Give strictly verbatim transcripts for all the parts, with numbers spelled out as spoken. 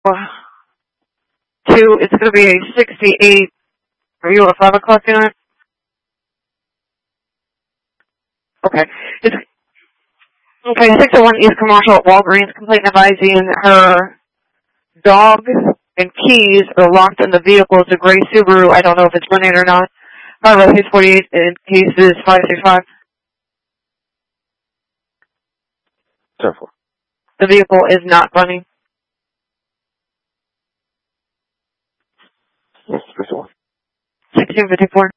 two, it's going to be a sixty-eight. Are you a five o'clock unit? Okay. It's, okay, six oh one East Commercial at Walgreens, complaint advising her dog and keys are locked in the vehicle. It's a gray Subaru. I don't know if it's running or not. However, case forty-eight in case is five six five. Careful. The vehicle is not running. Yes, fifty-one. sixteen fifty-four.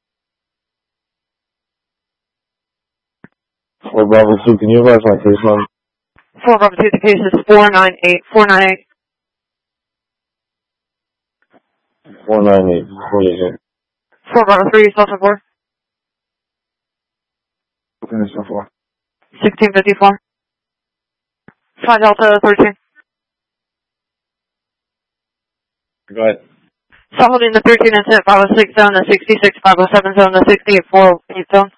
Four Bravo two, can you advise my case number? Four Bravo two, the case is four nine eight. four nine eight. four nine eight. four eight eight. Four Bravo three, self four. Finish on four. sixteen fifty-four. Five Delta thirteen. Go ahead. So holding the thirteen incident five oh six zone, the sixty-six five oh seven zone, the sixty-eight four oh eight zone.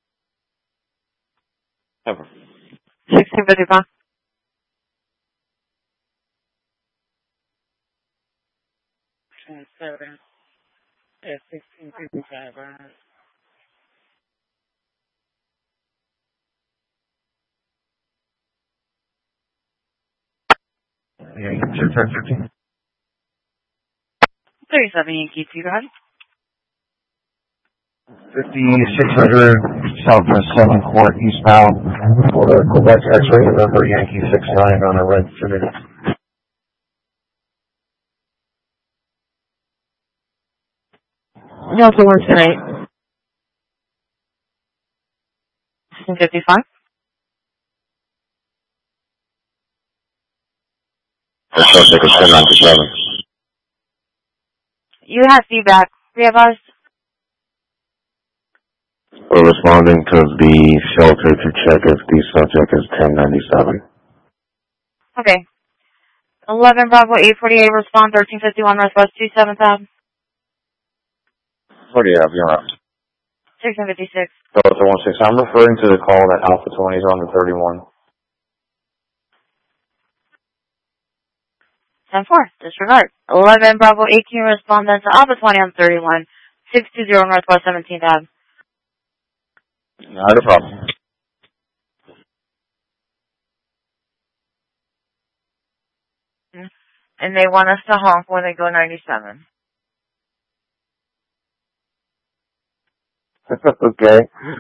Ever. sixteen fifty-five. Seven. Yeah, sixteen fifty-five. Right. Yeah, you can check fifteen. thirty-seven Yankee two, go ahead. fifty-six hundred Southwest seventh Court eastbound for the Quebec X-ray number Yankee six nine on a red Civic. You also work tonight. sixteen fifty-five. The subject is ten ninety-seven. You have feedback. We have us. We're responding to the shelter to check if the subject is ten ninety-seven. Okay. eleven Bravo eight forty-eight, respond thirteen fifty-one, Northwest two seven thousand. What do you have? You're up. sixteen fifty-six. Delta one six. I'm referring to the call that Alpha twenty is on the thirty-one. ten four, disregard. eleven Bravo eighteen, respond then to Alpha twenty on thirty-one. six two zero Northwest seventeenth Avenue. Not a problem. And they want us to honk when they go ninety-seven. Okay.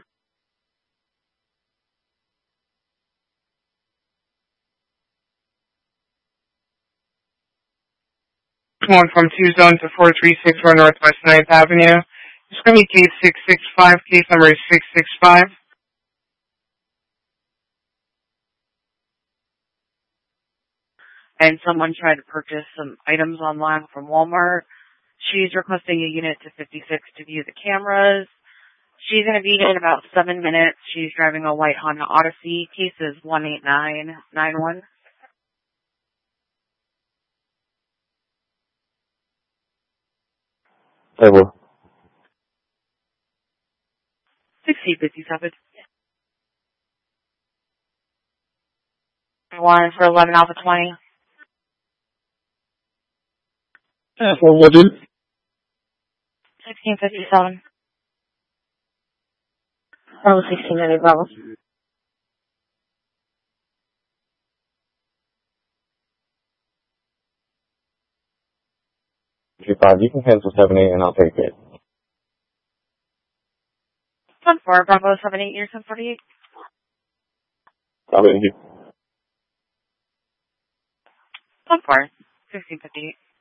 One from two zone to four three six four Northwest ninth Avenue. It's going to be case six six five, case number is six six five. And someone tried to purchase some items online from Walmart. She's requesting a unit to fifty-six to view the cameras. She's going to be in about seven minutes. She's driving a white Honda Odyssey. Case is one eight nine nine one. Table. sixteen fifty-seven. One for eleven Alpha twenty. Yeah, for what is? sixteen fifty-seven. Oh, sixteen ninety Bravo. five, you can cancel seven eight and I'll take it. ten four Bravo seven eight, year ten forty-eight. I'll be here. ten four, sixteen fifty-eight.